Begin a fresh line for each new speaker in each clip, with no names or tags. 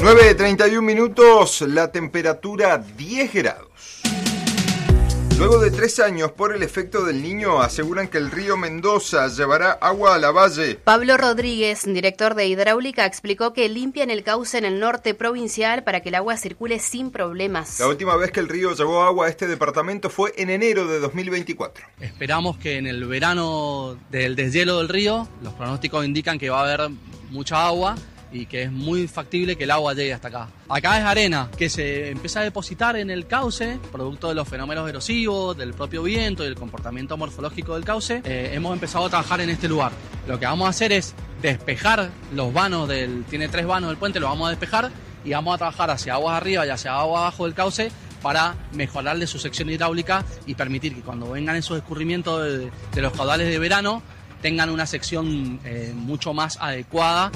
9:31 minutos, la temperatura 10 grados. Luego de 3 años por el efecto del Niño, aseguran que el río Mendoza llevará agua a la valle.
Pablo Rodríguez, director de Hidráulica, explicó que limpian el cauce en el norte provincial para que el agua circule sin problemas.
La última vez que el río llevó agua a este departamento fue en enero de 2024.
Esperamos que en el verano del deshielo del río, los pronósticos indican que va a haber mucha agua y que es muy factible que el agua llegue hasta acá. Acá es arena que se empieza a depositar en el cauce, producto de los fenómenos erosivos, del propio viento y del comportamiento morfológico del cauce. Hemos empezado a trabajar en este lugar. Lo que vamos a hacer es despejar los vanos tiene 3 vanos del puente, los vamos a despejar y vamos a trabajar hacia aguas arriba y hacia aguas abajo del cauce para mejorarle su sección hidráulica y permitir que cuando vengan esos escurrimientos de los caudales de verano tengan una sección mucho más adecuada.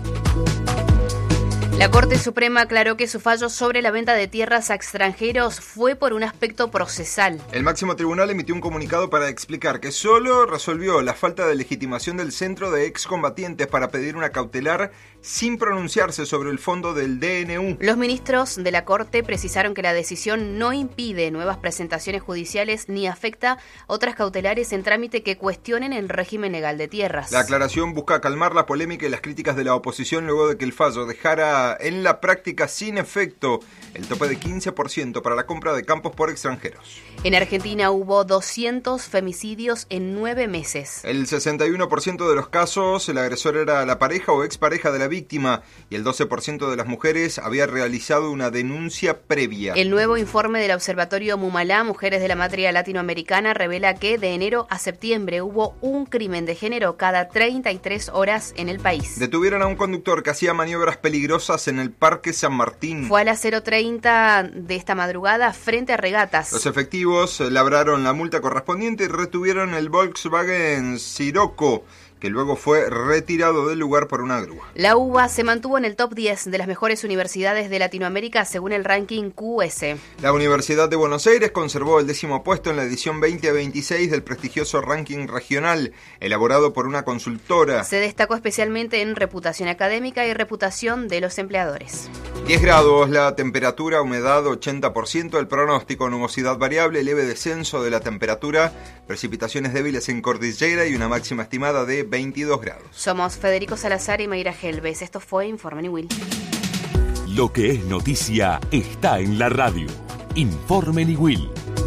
La Corte Suprema aclaró que su fallo sobre la venta de tierras a extranjeros fue por un aspecto procesal.
El máximo tribunal emitió un comunicado para explicar que solo resolvió la falta de legitimación del Centro de Excombatientes para pedir una cautelar sin pronunciarse sobre el fondo del DNU.
Los ministros de la Corte precisaron que la decisión no impide nuevas presentaciones judiciales ni afecta otras cautelares en trámite que cuestionen el régimen legal de tierras.
La aclaración busca calmar la polémica y las críticas de la oposición luego de que el fallo dejara en la práctica sin efecto el tope de 15% para la compra de campos por extranjeros.
En Argentina hubo 200 femicidios en 9 meses.
El 61% de los casos, el agresor era la pareja o expareja de la víctima y el 12% de las mujeres había realizado una denuncia previa.
El nuevo informe del Observatorio Mumalá, Mujeres de la Matria Latinoamericana, revela que de enero a septiembre hubo un crimen de género cada 33 horas en el país.
Detuvieron a un conductor que hacía maniobras peligrosas en el Parque San Martín.
Fue a las 0:30 de esta madrugada frente a Regatas.
Los efectivos labraron la multa correspondiente y retuvieron el Volkswagen Scirocco, que luego fue retirado del lugar por una grúa.
La UBA se mantuvo en el top 10 de las mejores universidades de Latinoamérica según el ranking QS.
La Universidad de Buenos Aires conservó el 10º puesto en la edición 2026 del prestigioso ranking regional, elaborado por una consultora.
Se destacó especialmente en reputación académica y reputación de los empleadores.
10 grados, la temperatura, humedad 80%, el pronóstico, nubosidad variable, leve descenso de la temperatura, precipitaciones débiles en cordillera y una máxima estimada de 22 grados.
Somos Federico Salazar y Mayra Helves. Esto fue Informe Niwil.
Lo que es noticia está en la radio. Informe Niwil.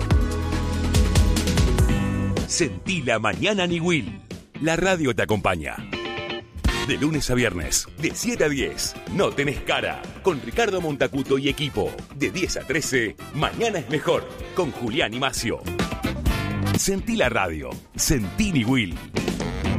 Sentí la mañana Niwil. La radio te acompaña. De lunes a viernes, de 7 a 10, No Tenés Cara, con Ricardo Montacuto y equipo. De 10 a 13, Mañana es Mejor, con Julián y Macio. Sentí la radio. Sentí Niwil.